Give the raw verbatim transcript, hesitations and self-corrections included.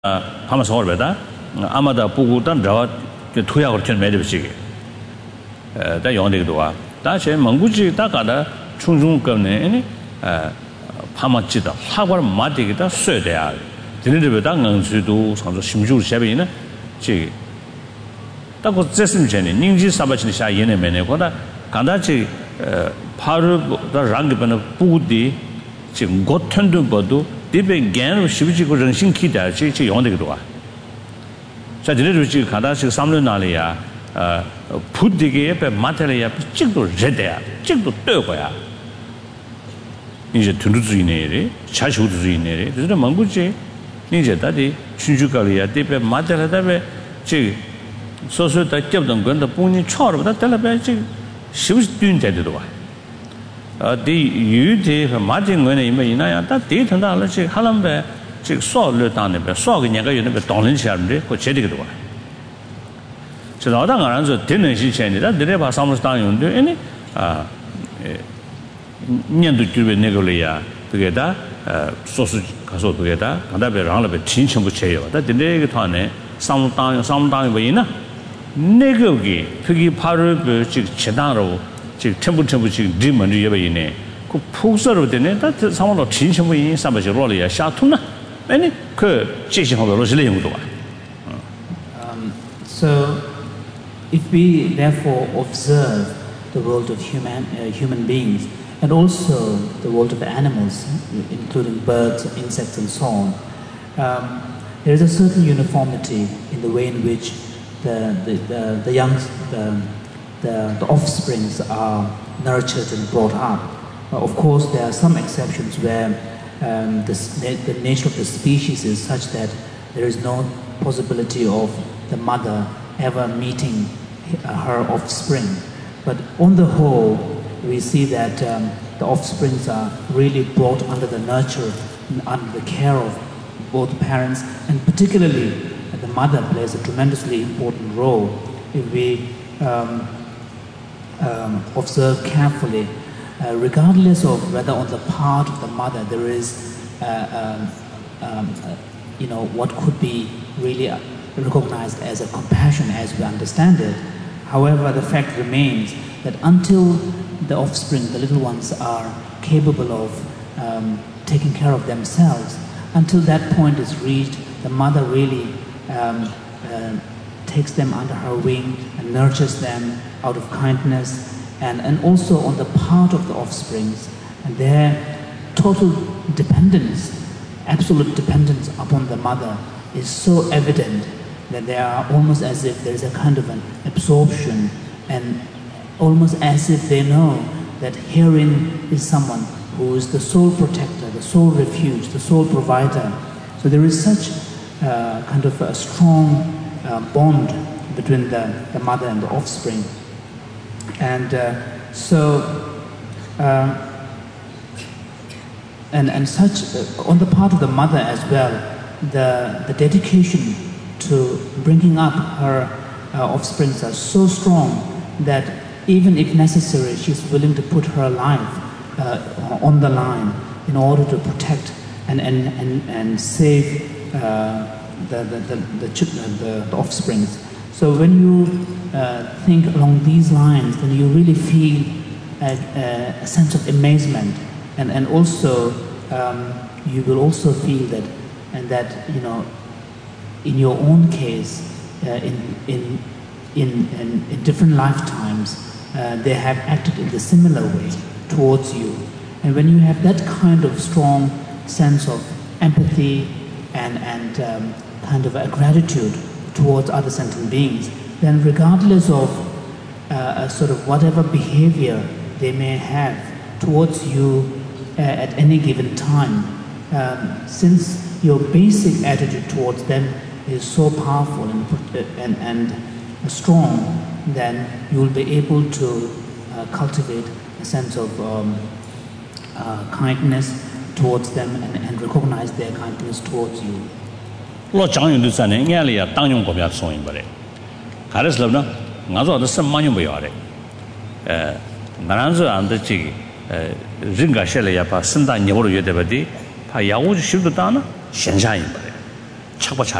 하면 서울배다 아마다 보고단 저 투약을 좀 매듭시게 다 용되기도 와 다시 몽구지 다가다 충중급네 아니 파마지다 사과를 맞대기다 써야 돼야 드는데보다 응수도 상조 심주를 셔베이는 지 딱고 제스님 전에 닝지 사바치는 샤 예네 매네고다 간다지 파르 랑기번의 부디 지금 고튼도 봐도 디베 겐을 시비지고 정신 기다 지 용되기도 와 자, 지네들 지금 가다시 삼년 날이야. 어, 부디게 옆에 마텔이야. 찍도 제대야. 찍도 떠고야. 이제 두루주이네리, 자시우주이네리. 그래서 망구지. 이제 다디 춘주가리야. 디베 마텔하다베 지 소소다 접던 건데 본인 처음부터 달라베 지 시우스 뛴데도 와. 어, 디 유디 마진 거네 이면 이나야. 다 데이터나 알지 하람베 즉 수업을 당내에 수업이 내가有那个当人下面그 제대로 와. 저 나당 안에서 되는 시간이다. 내가 사무실 당용도 아니 아 년도 주변 내걸이야. 그게다 소수 가서 그게다. 그다음에 랑을 진천부 쳐요. 다 근데 그 안에 사무 당 사무 당이 뭐이나 내거기 그게 바로 그 제단으로 즉 템부 템부 지금 리먼이 예배이네. 그 폭설로 되네. 다 사무로 진천부 인 삼百로리야. 샤투나 Um, so, if we therefore observe the world of human, uh, human beings and also the world of animals, including birds, insects and so on, um, there is a certain uniformity in the way in which the, the, the, the young, the, the, the offsprings are nurtured and brought up. Uh, of course, there are some exceptions where Um, the, the nature of the species is such that there is no possibility of the mother ever meeting her offspring. But on the whole, we see that um, the offsprings are really brought under the nurture, under the care of both parents, and particularly the mother plays a tremendously important role. If we um, um, observe carefully, Uh, regardless of whether on the part of the mother there is, uh, um, um, uh, you know, what could be really recognized as a compassion as we understand it. However, the fact remains that until the offspring, the little ones, are capable of um, taking care of themselves, until that point is reached, the mother really um, uh, takes them under her wing and nurtures them out of kindness. And, and also on the part of the offsprings and their total dependence, absolute dependence upon the mother is so evident that they are almost as if there is a kind of an absorption and almost as if they know that herein is someone who is the sole protector, the sole refuge, the sole provider. So there is such uh, kind of a strong uh, bond between the, the mother and the offspring. And uh, so, uh, and, and such, uh, on the part of the mother as well, the, the dedication to bringing up her uh, offsprings are so strong that even if necessary, she's willing to put her life uh, on the line in order to protect and, and, and, and save uh, the, the, the, the, the, the offsprings. So when you uh, think along these lines, then you really feel a, a, a sense of amazement, and and also um, you will also feel that, and that you know, in your own case, uh, in, in in in in different lifetimes, uh, they have acted in the similar way towards you, and when you have that kind of strong sense of empathy and and um, kind of a gratitude towards other sentient beings, then regardless of uh, sort of whatever behavior they may have towards you uh, at any given time, um, since your basic attitude towards them is so powerful and, and, and strong, then you will be able to uh, cultivate a sense of um, uh, kindness towards them and, and recognize their kindness towards you. lo chang yu du san ne ngai le ya tang yong ko bya song yin ba le ga le slo na nga zo da sem ma yong ba ya le eh nga ran zo an de ji eh rin ga she le ya pa sin da ni wo lo yue de ba di pa ya wu ji shi du da na xian sha yin ba le 착바 차